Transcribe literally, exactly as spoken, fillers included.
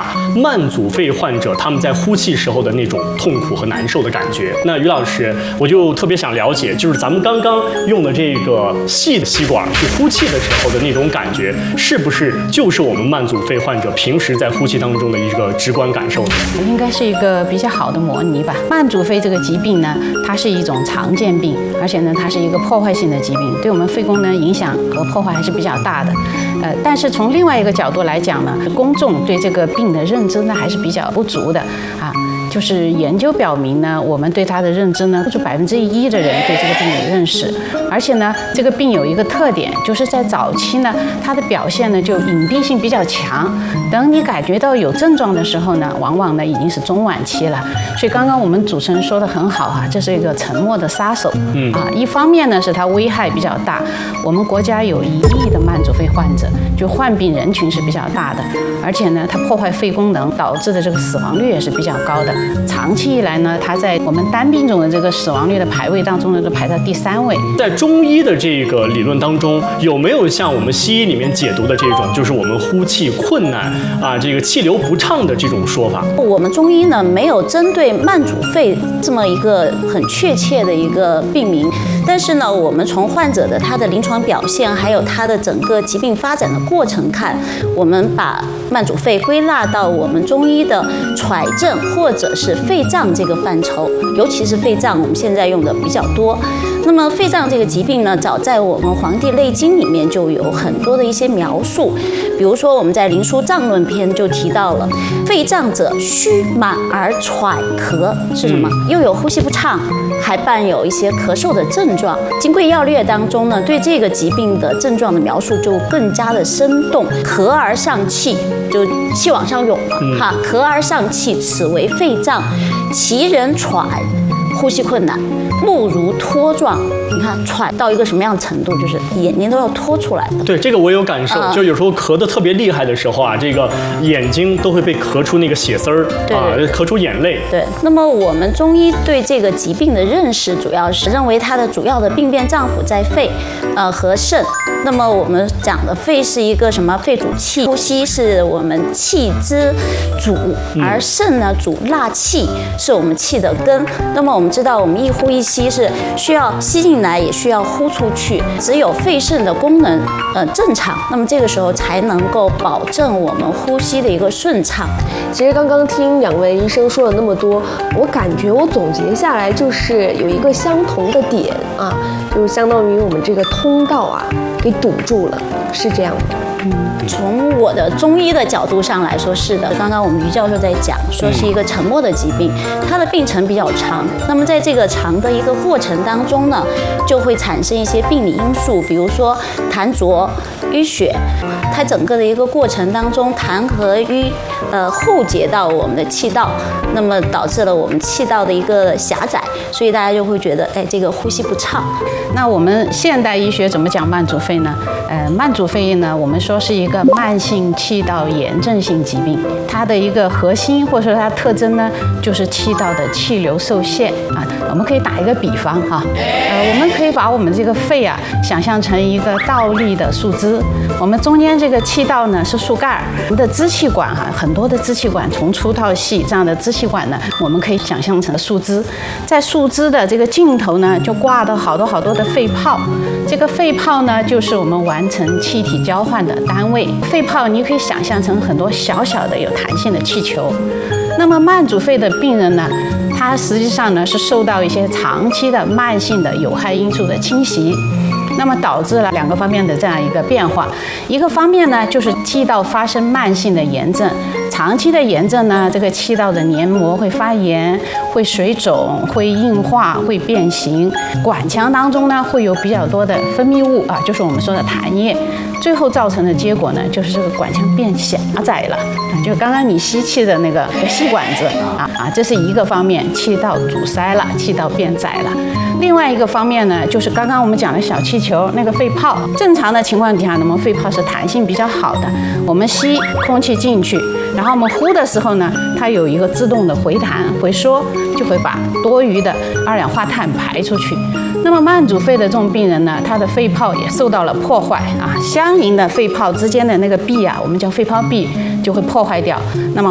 慢阻肺患者他们在呼气时候的那种痛苦和难受的感觉。那于老师，我就特别想了解，就是咱们刚刚用的这个细吸管去呼气的时候的那种感觉，是不是就是我们慢阻肺患者平时在呼气当中的一个直观感受呢？ 应该是一个比较好的模拟吧。慢阻肺这个疾病呢，它是一种常见病，而且呢，它是一个破坏性的疾病，对我们肺功能影响和破坏还是比较大的。呃，但是从另外一个角度来讲呢，公众对这个病的认知呢还是比较不足的啊。就是研究表明呢，我们对它的认知呢，不足百分之一的人对这个病有认识，而且呢，这个病有一个特点，就是在早期呢，它的表现呢就隐蔽性比较强，等你感觉到有症状的时候呢，往往呢已经是中晚期了。所以刚刚我们主持人说的很好啊，这是一个沉默的杀手。嗯啊，一方面呢是它危害比较大，我们国家有一亿的慢阻肺患者，就患病人群是比较大的，而且呢，它破坏肺功能导致的这个死亡率也是比较高的。长期以来呢，它在我们单病种的这个死亡率的排位当中呢，都排到第三位。 在中医的这个理论当中，有没有像我们西医里面解读的这种，就是我们呼气困难啊，这个气流不畅的这种说法？ 我们中医呢，没有针对慢阻肺这么一个很确切的一个病名，但是呢，我们从患者的他的临床表现，还有他的整个疾病发展的过程看，我们把慢阻肺归纳到我们中医的揣症或者是肺脏这个范畴，尤其是肺脏，我们现在用的比较多。那么肺脏这个疾病呢，早在我们《黄帝内经》里面就有很多的一些描述，比如说我们在《灵枢脏论篇》就提到了，肺脏者虚满而喘咳是什么？又有呼吸不畅，还伴有一些咳嗽的症状。《金匮要略》当中呢，对这个疾病的症状的描述就更加的生动，咳而上气，就气往上涌了哈，咳而上气，此为肺脏，其人喘，呼吸困难，目如脱状。你看喘到一个什么样的程度，就是眼睛都要脱出来的。 对，这个我有感受， 啊、 就有时候咳得特别厉害的时候啊，这个眼睛都会被咳出那个血丝儿啊，咳出眼泪。 对，那么我们中医对这个疾病的认识，主要是认为它的主要的病变脏腑在肺，呃和肾。那么我们讲的肺是一个什么？肺主气，呼吸是我们气之主，而肾呢主纳气，是我们气的根。那么我们知道，我们一呼一吸是需要吸进来，也需要呼出去。只有肺肾的功能呃正常，那么这个时候才能够保证我们呼吸的一个顺畅。 其实刚刚听两位医生说了那么多，我感觉我总结下来就是有一个相同的点啊，就是相当于我们这个通道啊给堵住了，是这样的。 嗯，从我的中医的角度上来说，是的。刚刚我们于教授在讲，说是一个沉默的疾病，它的病程比较长。那么在这个长的一个过程当中呢，就会产生一些病理因素，比如说痰浊、淤血。它整个的一个过程当中，痰和淤呃互结到我们的气道，那么导致了我们气道的一个狭窄，所以大家就会觉得，哎，这个呼吸不畅。 那我们现代医学怎么讲慢阻肺呢？呃，慢阻肺呢，我们说是一个慢性气道炎症性疾病，它的一个核心或者说它的特征呢，就是气道的气流受限啊。我们可以打一个比方哈，呃，我们可以把我们这个肺啊想象成一个倒立的树枝，我们中间这个气道呢是树干，我们的支气管哈，很多的支气管从粗到细，这样的支气管呢，我们可以想象成树枝，在树枝的这个尽头呢，就挂了好多好多的肺泡，这个肺泡呢，就是我们完成气体交换的单位。肺泡你可以想象成很多小小的有弹性的气球。那么慢阻肺的病人呢，他实际上呢是受到一些长期的慢性的有害因素的侵袭。那么导致了两个方面的这样一个变化，一个方面呢就是气道发生慢性的炎症，长期的炎症呢，这个气道的黏膜会发炎、会水肿、会硬化、会变形，管腔当中呢会有比较多的分泌物啊，就是我们说的痰液，最后造成的结果呢就是这个管腔变狭窄了，就刚刚你吸气的那个细管子啊啊，这是一个方面，气道阻塞了，气道变窄了。另外一个方面呢，就是刚刚我们讲的小气球那个肺泡，正常的情况底下，那么肺泡是弹性比较好的，我们吸空气进去，然后我们呼的时候呢，它有一个自动的回弹回缩，就会把多余的二氧化碳排出去。那么慢阻肺的这种病人呢，他的肺泡也受到了破坏啊，相邻的肺泡之间的那个壁啊，我们叫肺泡壁就会破坏掉。那么